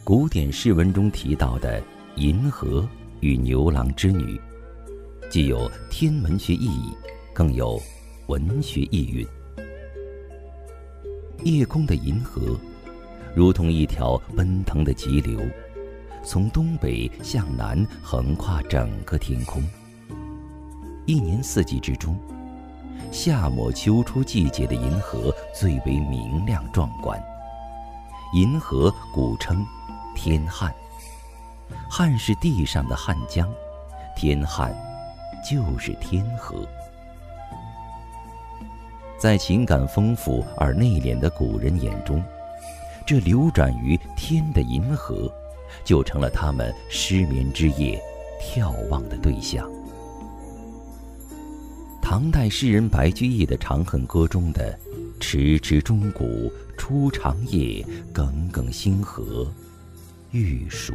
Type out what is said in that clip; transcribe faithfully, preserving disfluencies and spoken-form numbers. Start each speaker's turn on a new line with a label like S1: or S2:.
S1: 古典诗文中提到的银河与牛郎织女，既有天文学意义，更有文学意蕴。夜空的银河如同一条奔腾的急流，从东北向南横跨整个天空。一年四季之中，夏末秋初季节的银河最为明亮壮观。银河古称天汉，汉是地上的汉江，天汉就是天河。在情感丰富而内敛的古人眼中，这流转于天的银河就成了他们失眠之夜眺望的对象。唐代诗人白居易的《长恨歌》中的迟迟钟鼓初长夜，耿耿星河欲曙。